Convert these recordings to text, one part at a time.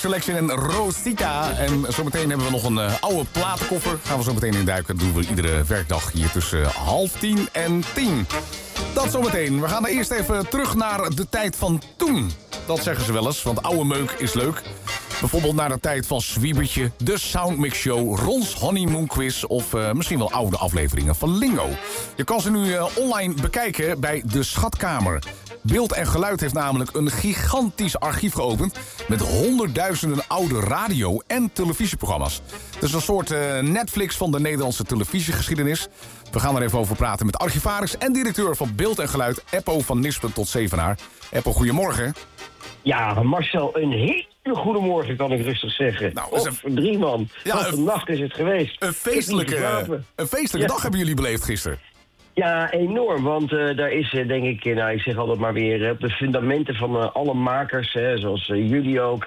Selection en Rosita. En zometeen hebben we nog een oude platenkoffer. Gaan we zo meteen induiken. Dat doen we iedere werkdag hier tussen 9:30 en 10. Dat zometeen. We gaan eerst even terug naar de tijd van toen. Dat zeggen ze wel eens, want oude meuk is leuk. Bijvoorbeeld naar de tijd van Zwiebertje, de Soundmix Show, Rons Honeymoon Quiz of misschien wel oude afleveringen van Lingo. Je kan ze nu online bekijken bij de Schatkamer. Beeld en Geluid heeft namelijk een gigantisch archief geopend met honderdduizenden oude radio- en televisieprogramma's. Het is een soort Netflix van de Nederlandse televisiegeschiedenis. We gaan er even over praten met archivaris en directeur van Beeld en Geluid, Eppo van Nispen tot Zevenaar. Eppo, goedemorgen. Ja, Marcel, een hele goede morgen kan ik rustig zeggen. Nou, of drie man. Ja, wat een nacht is het geweest. Een feestelijke dag hebben jullie beleefd gisteren. Ja, enorm, want daar is denk ik, ik zeg altijd maar weer, de fundamenten van alle makers, zoals jullie ook,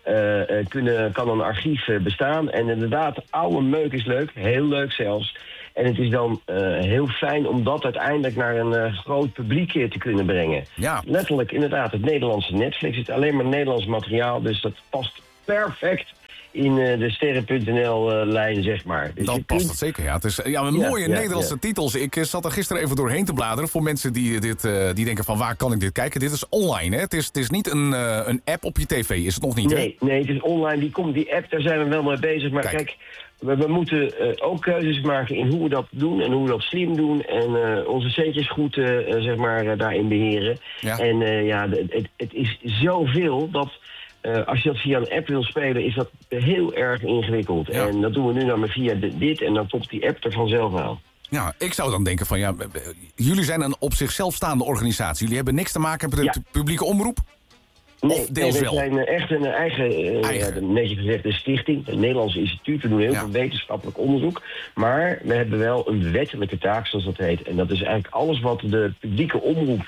kan een archief bestaan. En inderdaad, oude meuk is leuk, heel leuk zelfs. En het is dan heel fijn om dat uiteindelijk naar een groot publiek te kunnen brengen. Ja. Letterlijk, inderdaad, het Nederlandse Netflix. Het is alleen maar Nederlands materiaal, dus dat past perfect in de sterren.nl-lijn, zeg maar. Dus dat past het zeker, ja. Het is een mooie Nederlandse titels. Ik zat er gisteren even doorheen te bladeren. Voor mensen die denken van waar kan ik dit kijken? Dit is online, hè? Het is niet een app op je tv, is het nog niet, hè? Nee, het is online. Die app, daar zijn we wel mee bezig. Maar kijk we moeten ook keuzes maken in hoe we dat doen en hoe we dat slim doen. En onze centjes goed, daarin beheren. Ja. En het is zoveel dat als je dat via een app wil spelen, is dat heel erg ingewikkeld. Ja. En dat doen we nu dan maar via dit en dan komt die app er vanzelf wel. Ja, ik zou dan denken van jullie zijn een op zichzelf staande organisatie. Jullie hebben niks te maken met de publieke omroep? Nee, we zijn echt een eigen. Netjes gezegd, een stichting, het Nederlandse instituut. We doen heel veel wetenschappelijk onderzoek. Maar we hebben wel een wettelijke taak, zoals dat heet. En dat is eigenlijk alles wat de publieke omroep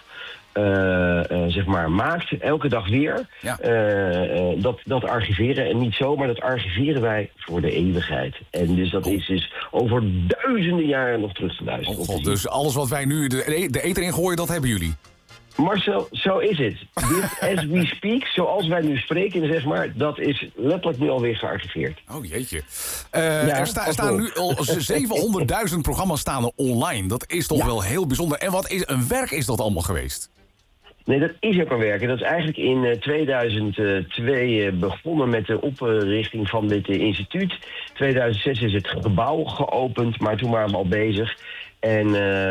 maakt, elke dag weer. Ja. Dat archiveren. En niet zomaar, dat archiveren wij voor de eeuwigheid. En dus dat is dus over duizenden jaren nog terug te luisteren. Oh God, dus alles wat wij nu de ether in gooien, dat hebben jullie? Marcel, zo is het. Dit, as we speak, zoals wij nu spreken, zeg maar, dat is letterlijk nu alweer gearchiveerd. Oh jeetje. Er staan nu al 700.000 programma's staan online. Dat is toch wel heel bijzonder. En wat is een werk is dat allemaal geweest? Nee, dat is ook een werk. En dat is eigenlijk in 2002 begonnen met de oprichting van dit instituut. 2006 is het gebouw geopend, maar toen waren we al bezig. En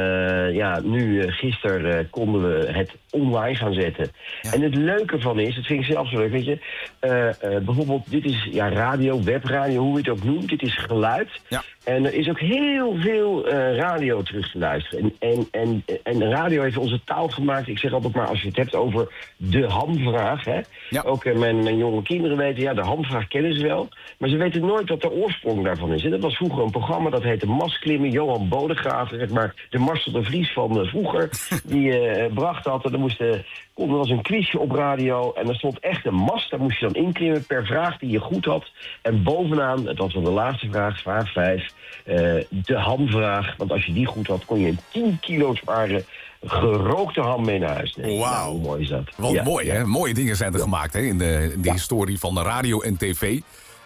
nu gisteren konden we het online gaan zetten. Ja. En het leuke van is, dat vind ik zelf zo leuk, weet je. Bijvoorbeeld, dit is radio, webradio, hoe je het ook noemt. Dit is geluid. Ja. En er is ook heel veel radio terug te luisteren. En de radio heeft onze taal gemaakt. Ik zeg altijd maar, als je het hebt over de hamvraag. Hè? Ja. Ook mijn jonge kinderen weten, de hamvraag kennen ze wel. Maar ze weten nooit wat de oorsprong daarvan is. En dat was vroeger een programma, dat heette Masklimmen. Johan Bodegraven, zeg maar, de Marcel de Vries van vroeger. Die bracht dat. En er was een quizje op radio. En er stond echt een mast. Daar moest je dan inklimmen per vraag die je goed had. En bovenaan, het was wel de laatste vraag 5... de hamvraag. Want als je die goed had, kon je een 10 kilo zware gerookte ham mee naar huis nemen. Wauw. Nou, hoe mooi is dat? Wat mooi, hè? Mooie dingen zijn er gemaakt, hè? In de historie van de radio en tv.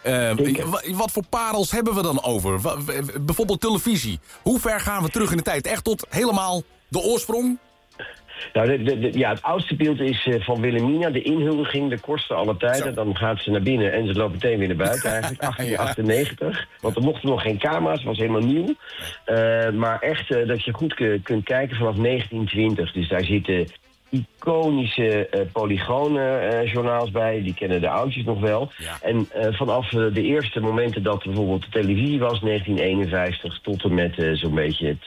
Wat voor parels hebben we dan over? Bijvoorbeeld televisie. Hoe ver gaan we terug in de tijd? Echt tot helemaal de oorsprong? Nou, het oudste beeld is van Wilhelmina, de inhuldiging, de kortste alle tijden. Zo. Dan gaat ze naar binnen en ze loopt meteen weer naar buiten eigenlijk, 1898. Want er mochten nog geen camera's, was helemaal nieuw. Maar echt dat je goed kunt kijken vanaf 1920. Dus daar zitten iconische polygoonjournaals bij, die kennen de oudjes nog wel. Ja. En vanaf de eerste momenten dat bijvoorbeeld de televisie was, 1951 tot en met zo'n beetje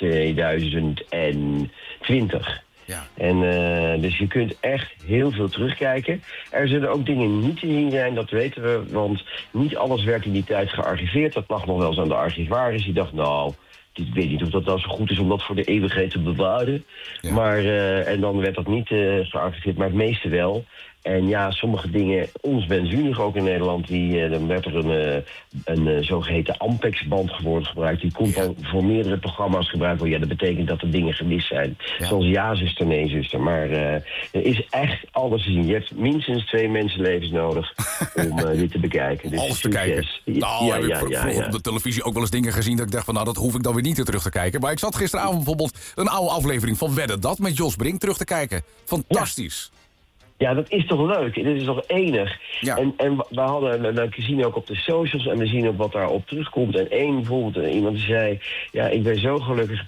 2020. Ja. En dus je kunt echt heel veel terugkijken. Er zullen ook dingen niet te zien zijn, dat weten we. Want niet alles werd in die tijd gearchiveerd. Dat lag nog wel eens aan de archivaris. Die dacht, ik weet niet of dat zo goed is om dat voor de eeuwigheid te bewaren. Ja. Maar, en dan werd dat niet gearchiveerd, maar het meeste wel. En ja, sommige dingen, ons benzunig ook in Nederland, dan werd er een zogeheten Ampex-band geworden gebruikt. Die kon dan voor meerdere programma's gebruikt worden. Ja, dat betekent dat er dingen gemist zijn. Ja. Zoals ja, zuster, nee, zuster. Maar er is echt alles te zien. Je hebt minstens 2 mensenlevens nodig om dit te bekijken. Dus alles te kijken. Nou, heb ik vroeger op de televisie ook wel eens dingen gezien dat ik dacht van, nou, dat hoef ik dan weer niet terug te kijken. Maar ik zat gisteravond bijvoorbeeld een oude aflevering van Wedden Dat met Jos Brink terug te kijken. Fantastisch. Ja, dat is toch leuk? Dit is toch enig? Ja. En we zien ook op de socials en we zien ook wat daarop terugkomt. En bijvoorbeeld iemand die zei, ja, ik ben zo gelukkig.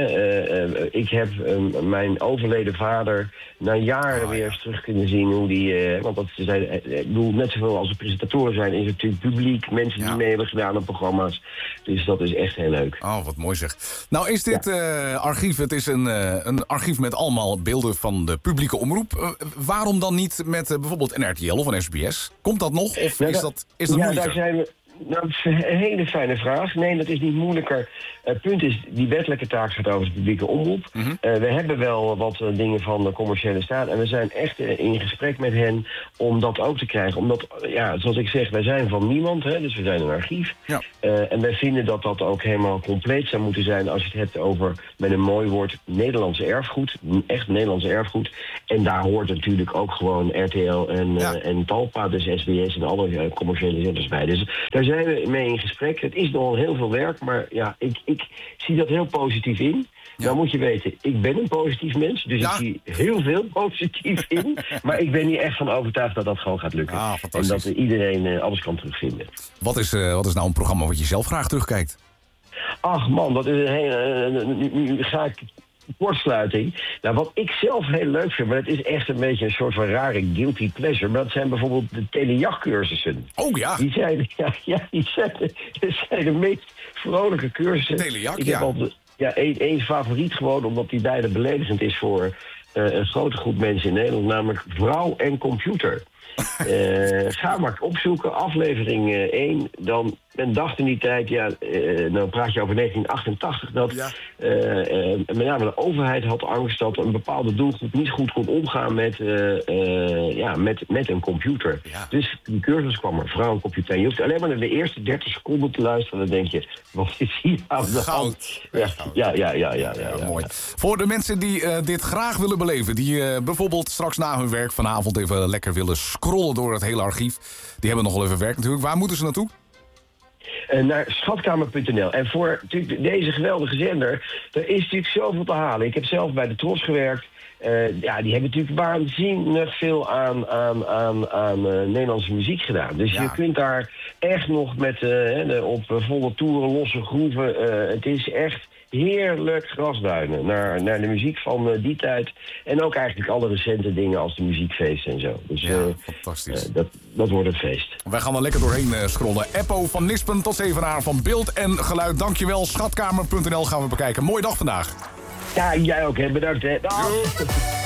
Ik heb mijn overleden vader na jaren weer eens terug kunnen zien hoe die... want dat zijn, ik bedoel, net zoveel als de presentatoren zijn, is het natuurlijk publiek, mensen die mee hebben gedaan aan programma's. Dus dat is echt heel leuk. Oh, wat mooi zeg. Nou is dit archief, het is een archief met allemaal beelden van de publieke omroep. Waarom dan niet met bijvoorbeeld een RTL of een SBS? Komt dat nog of is dat moeilijker? Daar zijn we... Nou, een hele fijne vraag. Nee, dat is niet moeilijker. Het punt is, die wettelijke taak gaat over de publieke omroep. Mm-hmm. We hebben wel wat dingen van de commerciële staat. En we zijn echt in gesprek met hen om dat ook te krijgen. Omdat, ja, zoals ik zeg, wij zijn van niemand. Hè, dus we zijn een archief. Ja. En wij vinden dat dat ook helemaal compleet zou moeten zijn als je het hebt over, met een mooi woord, Nederlands erfgoed. Echt Nederlands erfgoed. En daar hoort natuurlijk ook gewoon RTL en Talpa, dus SBS en alle commerciële zenders bij. Dus daar zijn we mee in gesprek. Het is nogal heel veel werk, maar ja, ik zie dat heel positief in. Ja. Nou moet je weten, ik ben een positief mens, dus ik zie heel veel positief in. Maar ik ben hier echt van overtuigd dat dat gewoon gaat lukken. En dat iedereen alles kan terugvinden. Wat is nou een programma wat je zelf graag terugkijkt? Ach man, dat is een hele... Nu ga ik... kortsluiting. Nou, wat ik zelf heel leuk vind, maar het is echt een beetje een soort van rare guilty pleasure, maar dat zijn bijvoorbeeld de telejachtcursussen. Oh ja? Die zijn de meest vrolijke cursussen. Telejacht, ik heb altijd één favoriet gewoon, omdat die beide beledigend is voor een grote groep mensen in Nederland, namelijk vrouw en computer. Ga maar opzoeken, aflevering 1, dan men dacht in die tijd, dan praat je over 1988, dat met name de overheid had angst dat een bepaalde doelgroep niet goed kon omgaan met een computer. Ja. Dus die cursus kwam er, vrouw en computer. Je hoeft alleen maar naar de eerste 30 seconden te luisteren, dan denk je, wat is hier aan de hand? Ja, mooi. Voor de mensen die dit graag willen beleven, die bijvoorbeeld straks na hun werk vanavond even lekker willen scrollen door het hele archief, die hebben nog wel even werk natuurlijk. Waar moeten ze naartoe? Naar schatkamer.nl. En voor deze geweldige zender, er is natuurlijk zoveel te halen. Ik heb zelf bij de Tros gewerkt. Die hebben natuurlijk waanzinnig veel aan Nederlandse muziek gedaan. Dus je kunt daar echt nog met op volle toeren, losse groeven. Het is echt heerlijk grasduinen naar de muziek van die tijd. En ook eigenlijk alle recente dingen als de muziekfeesten en zo. Dus fantastisch. Dat wordt een feest. Wij gaan er lekker doorheen scrollen. Eppo van Nispen tot Zevenaar van Beeld en Geluid. Dankjewel. Schatkamer.nl gaan we bekijken. Mooie dag vandaag. Ja, jij ook. Bedankt. Dag.